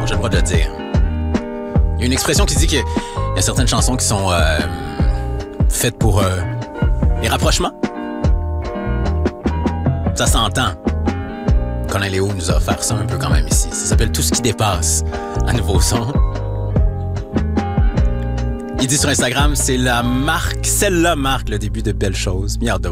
j'ai le droit de le dire. Il y a une expression qui dit qu'il y a certaines chansons qui sont faites pour les rapprochements. Ça s'entend. Colin Léo nous a offert ça un peu quand même ici. Ça s'appelle Tout ce qui dépasse, un nouveau son. Il dit sur Instagram, c'est la marque le début de belles choses. Bien hâte de